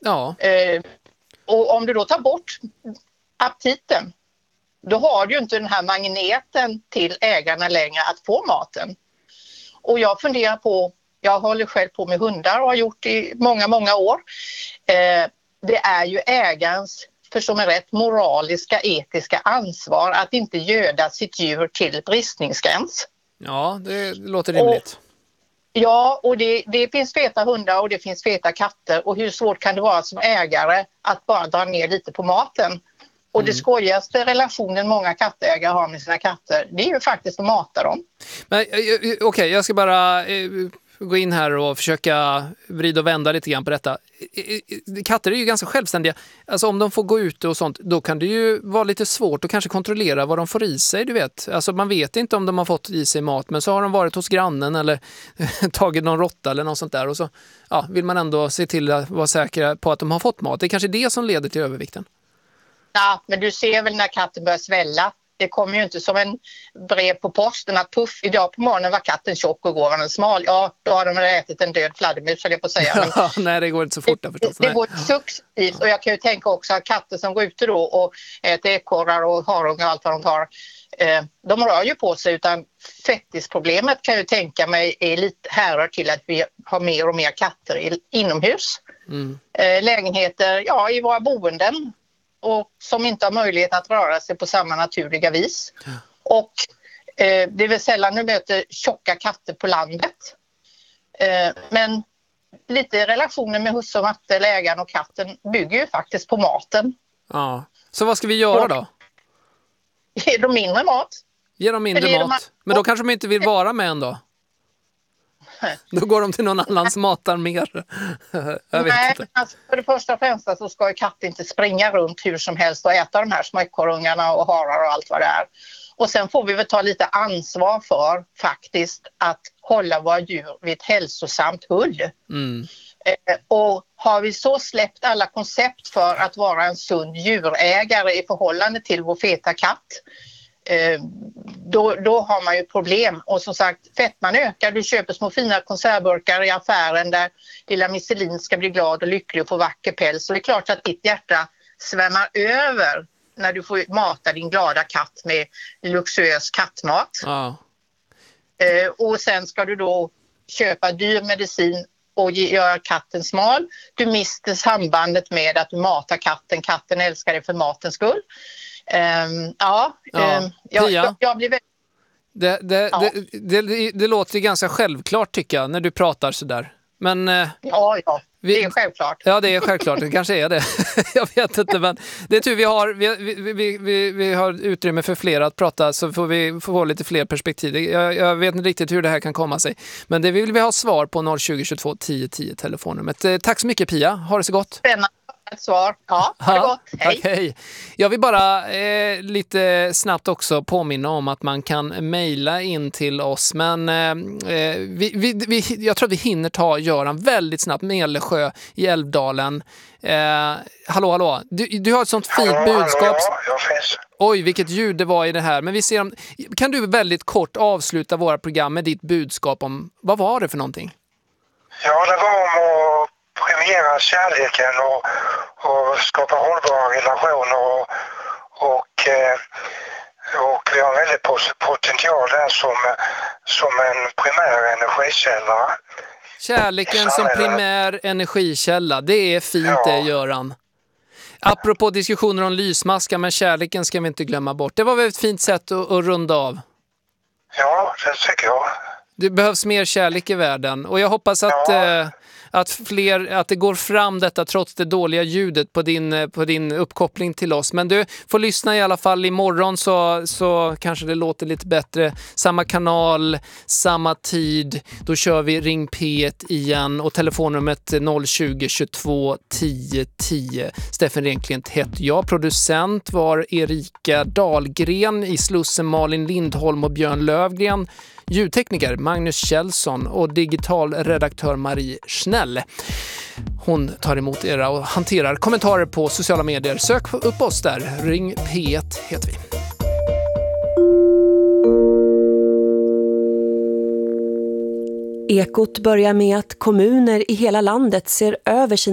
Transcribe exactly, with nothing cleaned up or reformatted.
Ja. Eh, och om du då tar bort aptiten, då har du ju inte den här magneten till ägarna längre att få maten. Och jag funderar på, jag håller själv på med hundar och har gjort i många, många år. Eh, det är ju ägarens, för som är rätt, moraliska, etiska ansvar att inte göda sitt djur till bristningsgräns. Ja, det låter rimligt. Och, ja, och det, det finns feta hundar och det finns feta katter. Och hur svårt kan det vara som ägare att bara dra ner lite på maten? Och mm. det skojigaste relationen många kattägare har med sina katter, det är ju faktiskt att mata dem. Men okej, okay, jag ska bara eh, gå in här och försöka vrida och vända lite grann på detta. Katter är ju ganska självständiga. Alltså om de får gå ut och sånt, då kan det ju vara lite svårt att kanske kontrollera vad de får i sig, du vet. Alltså man vet inte om de har fått i sig mat, men så har de varit hos grannen eller tagit någon råtta eller något sånt där. Och så ja, vill man ändå se till att vara säker på att de har fått mat. Det är kanske det som leder till övervikten. Ja, men du ser väl när katten börjar svälla. Det kommer ju inte som en brev på posten att puff, idag på morgonen var katten tjock och går var den smal. Ja, då har de ätit en död fladdermus, skulle jag på säga. Men ja, nej, det går inte så fort där förstås. Det, det går successivt och jag kan ju tänka också att katter som går ute då och äter ekorrar och harungar och allt vad de tar, eh, de rör ju på sig, utan fettisproblemet kan jag ju tänka mig är lite härrör till att vi har mer och mer katter i, inomhus. Mm. Eh, lägenheter, ja, i våra boenden. Och som inte har möjlighet att röra sig på samma naturliga vis. Ja. Och eh, det är väl sällan du möter tjocka katter på landet. Eh, men lite relationen med husse och matte, ägaren och katten bygger ju faktiskt på maten. Ja. Så vad ska vi göra då? Ge dem mindre mat. Ge dem mindre mat. Ma- Men då kanske de inte vill vara med ändå. Då går de till någon annans matar mer. Jag vet Nej, inte. Alltså, för det första och främsta så ska ju katt inte springa runt hur som helst och äta de här små ekorrungarna och harar och allt vad det är. Och sen får vi väl ta lite ansvar för faktiskt att hålla våra djur vid ett hälsosamt hull. Mm. Eh, och har vi så släppt alla koncept för att vara en sund djurägare i förhållande till vår feta katt, Eh, då, då har man ju problem. Och som sagt, fettman ökar. Du köper små fina konservburkar i affären där lilla Michelin ska bli glad och lycklig och få vacker päls. Så det är klart att ditt hjärta svämmar över när du får mata din glada katt med luxuös kattmat. Ja. Eh, och sen ska du då köpa dyr medicin och ge, göra katten smal. Du mister sambandet med att du matar katten. Katten älskar dig för matens skull. Um, ja, ja. Um, jag, jag, jag blir väldigt... Det, det, ja. det, det, det låter ganska självklart tycker jag när du pratar sådär. Men, ja, ja, vi, det är självklart. Ja, det är självklart. Det kanske är det. Jag vet inte, men det är tur vi har, vi, vi, vi, vi, vi har utrymme för fler att prata så får vi få lite fler perspektiv. Jag, jag vet inte riktigt hur det här kan komma sig. Men det vill vi ha svar på noll tjugo tjugotvå tio tio telefonnumret. Tack så mycket Pia, ha det så gott. Spännande. Ett svar. Ja, ha det gott. Hej. Okay. Jag vill bara eh, lite snabbt också påminna om att man kan mejla in till oss. Men eh, vi, vi, vi, jag tror att vi hinner ta Göran väldigt snabbt. Mellesjö i Älvdalen. Eh, hallå, hallå. Du, du har ett sånt fint hallå, budskap. Hallå, ja, jag finns. Oj, vilket ljud det var i det här. Men vi ser om, kan du väldigt kort avsluta våra program med ditt budskap om vad var det för någonting? Ja, det var om att premiera kärleken och, och skapa hållbara relationer och, och, och vi har en väldigt potential där som, som en primär energikälla. Kärleken som primär energikälla, det är fint ja. Det, Göran. Apropå diskussioner om lysmaskar, men kärleken ska vi inte glömma bort. Det var väl ett fint sätt att, att runda av. Ja, det tycker jag. Det behövs mer kärlek i världen. Och jag hoppas att, ja. eh, att, fler, att det går fram detta trots det dåliga ljudet på din, på din uppkoppling till oss. Men du får lyssna i alla fall imorgon så, så kanske det låter lite bättre. Samma kanal, samma tid. Då kör vi Ring P ett igen. Och telefonnumret noll tjugo tjugotvå tio tio. Steffen Renklint heter jag. Producent var Erika Dahlgren. I Slussen Malin Lindholm och Björn Lövgren. Ljudtekniker Magnus Kjellson och digitalredaktör Marie Schnell. Hon tar emot era och hanterar kommentarer på sociala medier. Sök upp oss där. Ring P ett heter vi. Ekot börjar med att kommuner i hela landet ser över sina